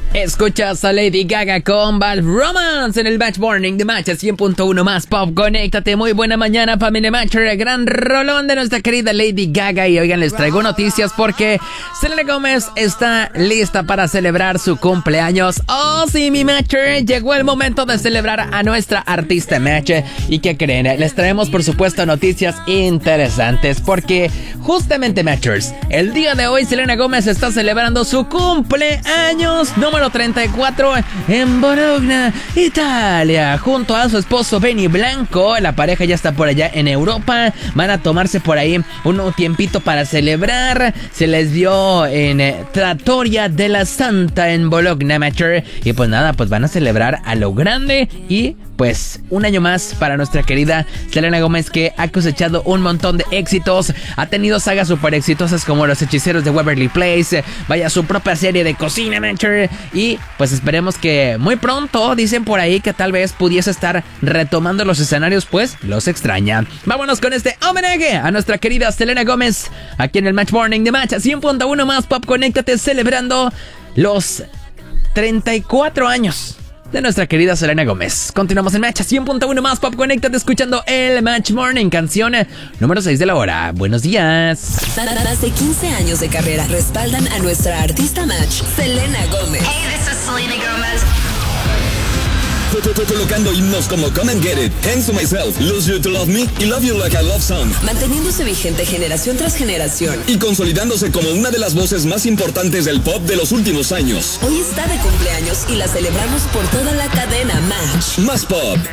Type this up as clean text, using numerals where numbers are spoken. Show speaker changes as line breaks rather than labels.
Escuchas a Lady Gaga con Bad Romance en el Match Morning de Match 100.1 más pop. Conéctate, muy buena mañana, familia Matcher. Gran rolón de nuestra querida Lady Gaga. Y oigan, les traigo noticias porque Selena Gómez está lista para celebrar su cumpleaños. Oh, sí, mi Matcher, llegó el momento de celebrar a nuestra artista Match. ¿Y qué creen? Les traemos, por supuesto, noticias interesantes porque justamente, Matchers, el día de hoy Selena Gómez está celebrando su cumpleaños número 34 en Bologna, Italia, junto a su esposo Benny Blanco. La pareja ya está por allá en Europa. Van a tomarse por ahí un tiempito para celebrar. Se les dio en Trattoria della Santa en Bologna, Matcher. Y pues nada, pues van a celebrar a lo grande. Y pues un año más para nuestra querida Selena Gómez, que ha cosechado un montón de éxitos. Ha tenido sagas súper exitosas como Los Hechiceros de Waverly Place, vaya, su propia serie de cocina, Matcher. Y pues esperemos que muy pronto, dicen por ahí que tal vez pudiese estar retomando los escenarios, pues los extraña. Vámonos con este homenaje a nuestra querida Selena Gómez aquí en el Match Morning de Match 100.1 más pop. Conéctate, celebrando los 34 años de nuestra querida Selena Gómez. Continuamos en Match 100.1 más pop. Conéctate escuchando el Match Morning, canción número 6 de la hora. Buenos días.
Más de 15 años de carrera respaldan a nuestra artista Match, Selena Gómez.
Hey, this is Selena Gómez.
Colocando himnos como Come and Get It, Thanks to Myself, Lose You to Love Me y Love You Like I Love Song.
Manteniéndose vigente generación tras generación
Y consolidándose como una de las voces más importantes del pop de los últimos años.
Hoy está de cumpleaños y la celebramos por toda la cadena Match.
Más pop.